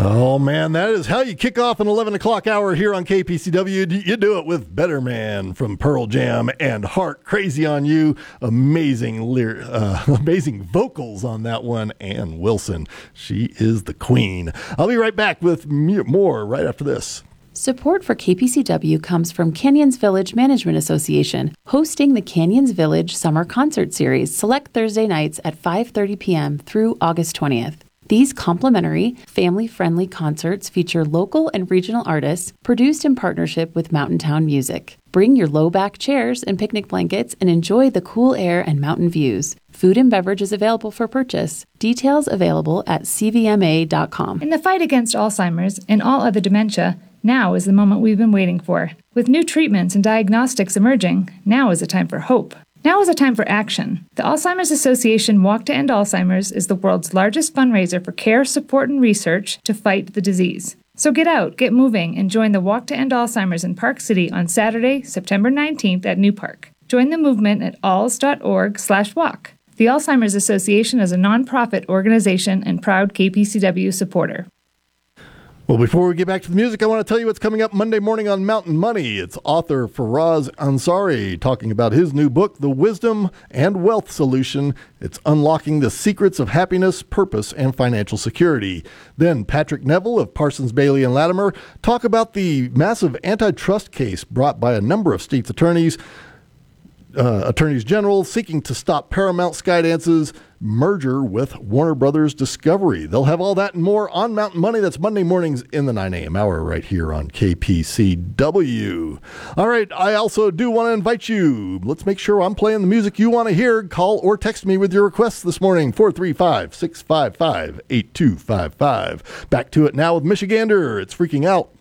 Oh, man, that is how you kick off an 11 o'clock hour here on KPCW. You do it with Better Man from Pearl Jam and Heart Crazy on You. Amazing vocals on that one. Ann Wilson, she is the queen. I'll be right back with more right after this. Support for KPCW comes from Canyons Village Management Association, hosting the Canyons Village Summer Concert Series select Thursday nights at 5:30 p.m. through August 20th. These complimentary, family-friendly concerts feature local and regional artists produced in partnership with Mountain Town Music. Bring your low-back chairs and picnic blankets and enjoy the cool air and mountain views. Food and beverage is available for purchase. Details available at cvma.com. In the fight against Alzheimer's and all other dementia, now is the moment we've been waiting for. With new treatments and diagnostics emerging, now is a time for hope. Now is a time for action. The Alzheimer's Association Walk to End Alzheimer's is the world's largest fundraiser for care, support, and research to fight the disease. So get out, get moving, and join the Walk to End Alzheimer's in Park City on Saturday, September 19th at New Park. Join the movement at alz.org/walk. The Alzheimer's Association is a nonprofit organization and proud KPCW supporter. Well, before we get back to the music, I want to tell you what's coming up Monday morning on Mountain Money. It's author Faraz Ansari talking about his new book, The Wisdom and Wealth Solution. It's unlocking the secrets of happiness, purpose, and financial security. Then Patrick Neville of Parsons, Bailey, and Latimer talk about the massive antitrust case brought by a number of states' attorneys general seeking to stop Paramount Skydance's merger with Warner Brothers Discovery. They'll have all that and more on Mountain Money. That's Monday mornings in the 9 a.m. hour right here on KPCW. All right, I also do want to invite you. Let's make sure I'm playing the music you want to hear. Call or text me with your requests this morning, 435-655-8255. Back to it now with Michigander. It's Freaking Out.